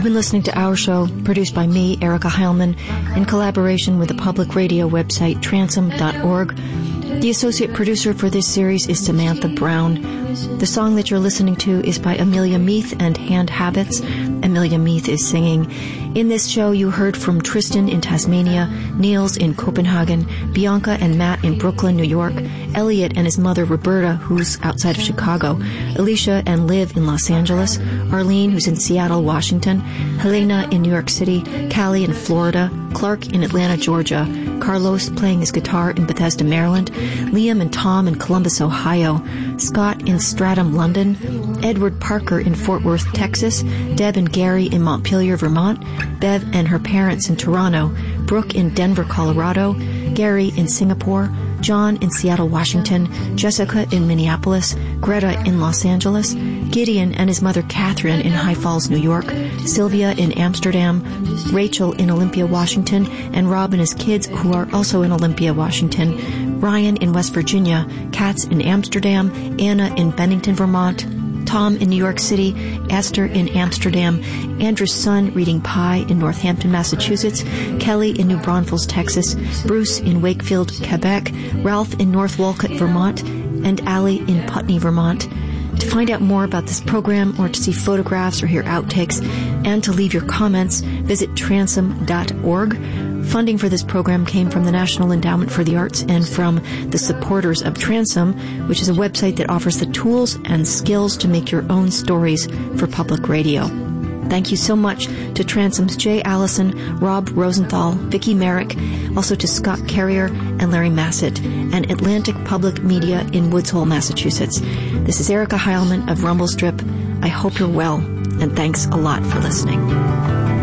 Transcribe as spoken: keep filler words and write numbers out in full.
been listening to our show, produced by me, Erica Heilman, in collaboration with the public radio website transom dot org. The associate producer for this series is Samantha Brown. The song that you're listening to is by Amelia Meath and Hand Habits. Amelia Meath is singing. In this show, you heard from Tristan in Tasmania, Niels in Copenhagen, Bianca and Matt in Brooklyn, New York, Elliot and his mother Roberta, who's outside of Chicago, Alicia and Liv in Los Angeles, Arlene, who's in Seattle, Washington, Helena in New York City, Callie in Florida, Clark in Atlanta, Georgia, Carlos playing his guitar in Bethesda, Maryland, Liam and Tom in Columbus, Ohio, Scott in Stratham, London, Edward Parker in Fort Worth, Texas, Deb and Gary in Montpelier, Vermont, Bev and her parents in Toronto, Brooke in Denver, Colorado, Gary in Singapore, John in Seattle, Washington, Jessica in Minneapolis, Greta in Los Angeles, Gideon and his mother Catherine in High Falls, New York, Sylvia in Amsterdam, Rachel in Olympia, Washington, and Rob and his kids who are also in Olympia, Washington, Ryan in West Virginia, Katz in Amsterdam, Anna in Bennington, Vermont, Tom in New York City, Esther in Amsterdam, Andrew's son reading Pi in Northampton, Massachusetts, Kelly in New Braunfels, Texas, Bruce in Wakefield, Quebec, Ralph in North Wolcott, Vermont, and Allie in Putney, Vermont. To find out more about this program or to see photographs or hear outtakes and to leave your comments, visit transom dot org. Funding for this program came from the National Endowment for the Arts and from the supporters of Transom, which is a website that offers the tools and skills to make your own stories for public radio. Thank you so much to Transom's Jay Allison, Rob Rosenthal, Vicki Merrick, also to Scott Carrier and Larry Massett, and Atlantic Public Media in Woods Hole, Massachusetts. This is Erica Heilman of Rumble Strip. I hope you're well, and thanks a lot for listening.